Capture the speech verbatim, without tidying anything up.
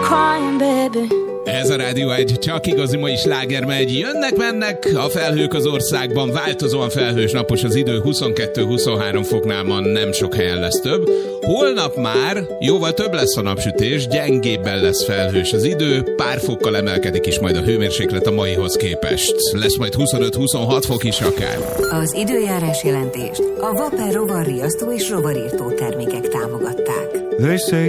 crying, baby. Ez a Rádió egy, csak igazi mai sláger megy. Jönnek-mennek a felhők az országban, változóan felhős, napos az idő, huszonkettő-huszonhárom foknál ma nem sok helyen lesz több. Holnap már jóval több lesz a napsütés, gyengébben lesz felhős az idő, pár fokkal emelkedik is majd a hőmérséklet a maihoz képest. Lesz majd huszonöt-huszonhat fok is akár. Az időjárás jelentést a Vaper rovar riasztó és rovarírtó termékek támogatták. They say